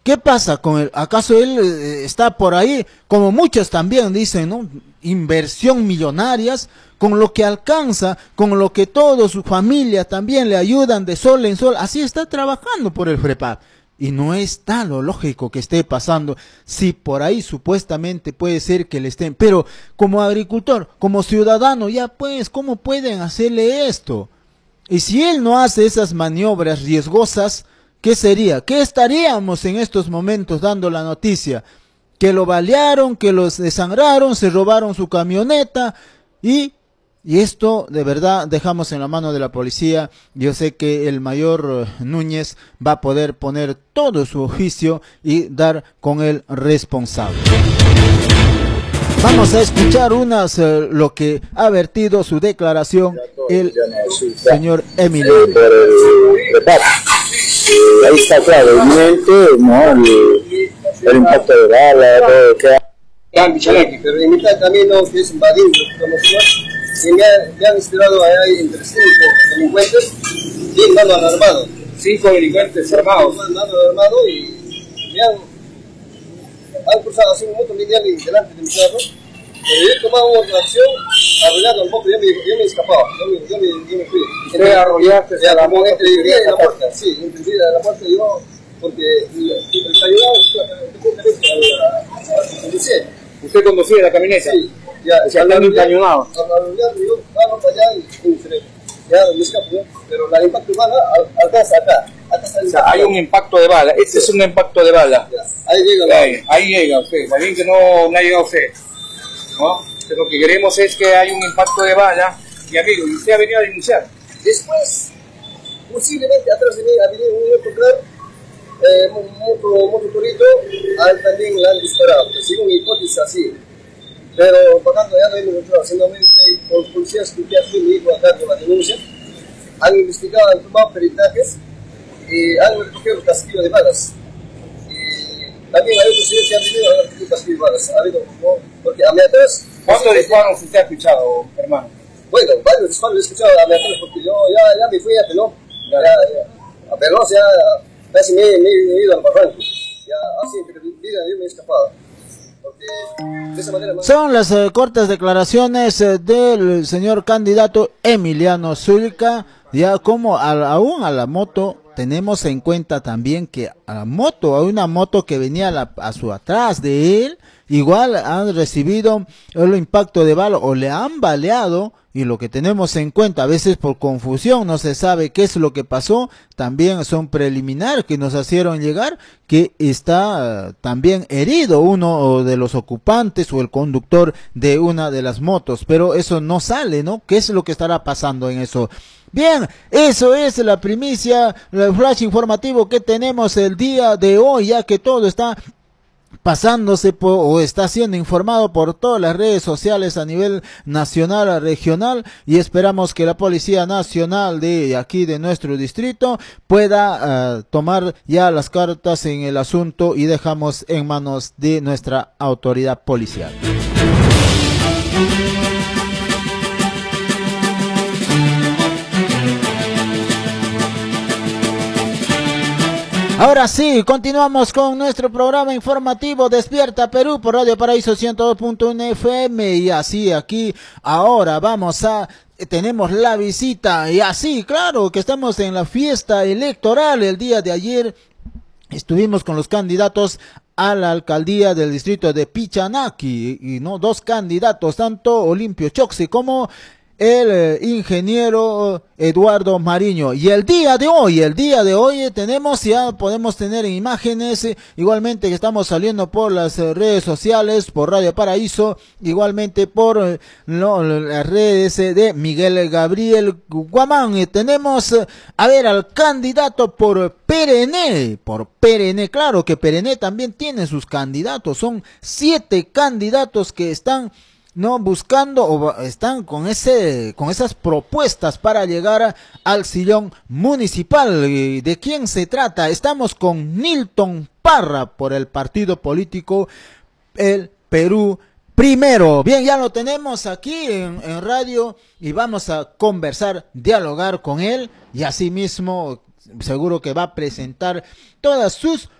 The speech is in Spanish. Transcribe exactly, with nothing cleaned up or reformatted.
¿Qué pasa con él? ¿Acaso él eh, está por ahí? Como muchos también dicen, ¿no? Inversión millonarias, con lo que alcanza, con lo que toda su familia también le ayudan de sol en sol. Así está trabajando por el FREPAP. Y no está lo lógico que esté pasando. Si por ahí supuestamente puede ser que le estén. Pero como agricultor, como ciudadano, ya pues, ¿cómo pueden hacerle esto? Y si él no hace esas maniobras riesgosas, ¿qué sería? ¿Qué estaríamos en estos momentos dando la noticia? Que lo balearon, que los desangraron, se robaron su camioneta y, y esto de verdad dejamos en la mano de la policía. Yo sé que el mayor Núñez va a poder poner todo su oficio y dar con el responsable. Vamos a escuchar unas uh, lo que ha vertido su declaración el señor Emilio. Ahí está claro, evidente, ¿no? El, el impacto de bala, todo lo que ha... Pero en mitad del camino, que es invadido, y me, ha, me han inspirado allá entre cinco delincuentes y mano al armado. Cinco delincuentes armados. Mano armado y me han, han cruzado así un moto lineal delante de mi carro. Pero yo he tomado una acción, arrollando un poco, yo me, yo me escapaba, yo me, yo me, yo me fui. ¿Usted arrollaste a la moto? Entre la puerta, sí, entre de la puerta yo, porque les ayudaba a conducir. ¿Usted conducía la camioneta? Sí, ya. Se andaba encañonado. Arrollando yo, vamos para allá y entre, ya me escapo, ¿no? Pero la impacto de bala alcanza acá. O sea, hay un impacto de bala, este sí. Es un impacto de bala. Ya. Ahí llega. Ahí, ahí llega usted, más bien que no, no ha llegado usted. ¿No? Lo que queremos es que haya un impacto de bala y amigo, y usted ha venido a denunciar. Después, posiblemente atrás de mí ha venido un motocar, eh, un moto, mototorito, a él también le han disparado, según mi hipótesis así. Pero pagando ya no hemos encontrado, seguramente los policías que ya fui mi hijo a cargo de la denuncia, han investigado, han tomado peritajes y han recogido el casquillo de balas. También hay otros señores que han venido a ver casquillo de balas. Ha habido, ¿no? Porque a mi atrás... ¿Cuántos disparos usted ha escuchado, hermano? Bueno, varios disparos he escuchado a mi atrás porque yo ya, ya me fui a pelón. Ya, ya, a pelón, ya casi me, me he ido al barranco. Ya así, pero vida yo me he escapado. Porque de esa manera... Más... Son las eh, cortas declaraciones eh, del señor candidato Emiliano Zulca, ya como a, aún a la moto. Tenemos en cuenta también que a la moto, a una moto que venía a, la, a su atrás de él, igual han recibido el impacto de bala o le han baleado, y lo que tenemos en cuenta, a veces por confusión no se sabe qué es lo que pasó, también son preliminar que nos hicieron llegar, que está uh, también herido uno de los ocupantes o el conductor de una de las motos, pero eso no sale, ¿no? ¿Qué es lo que estará pasando en eso? Bien, eso es la primicia, el flash informativo que tenemos el día de hoy, ya que todo está pasándose por, o está siendo informado por todas las redes sociales a nivel nacional, regional, y esperamos que la Policía Nacional de aquí de nuestro distrito pueda uh, tomar ya las cartas en el asunto y dejamos en manos de nuestra autoridad policial. Ahora sí, continuamos con nuestro programa informativo Despierta Perú por Radio Paraíso ciento dos punto uno F M, y así aquí ahora vamos a, tenemos la visita, y así claro que estamos en la fiesta electoral. El día de ayer estuvimos con los candidatos a la alcaldía del distrito de Pichanaki, y, y no dos candidatos, tanto Olimpio Choxi como el eh, ingeniero Eduardo Mariño. Y el día de hoy, el día de hoy tenemos, ya podemos tener imágenes, eh, igualmente que estamos saliendo por las eh, redes sociales, por Radio Paraíso, igualmente por eh, no, las redes eh, de Miguel Gabriel Guamán. Eh, tenemos, eh, a ver, al candidato por P R N, por P R N, claro que P R N también tiene sus candidatos, son siete candidatos que están no buscando o están con ese con esas propuestas para llegar a, al sillón municipal. ¿De quién se trata? Estamos con Nilton Parra por el partido político El Perú Primero. Bien, ya lo tenemos aquí en, en radio y vamos a conversar, dialogar con él, y asimismo seguro que va a presentar todas sus